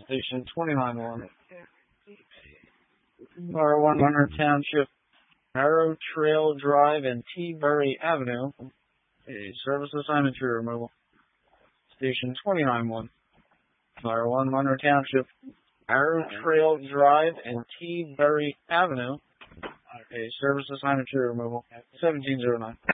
Station 29-1. R1 Hunter Township, Arrow Trail Drive and T-Berry Avenue. A service assignment tree removal. Station 29-1. R1 Hunter Township, Arrow Trail Drive and T-Berry Avenue. A service assignment tree removal. 1709.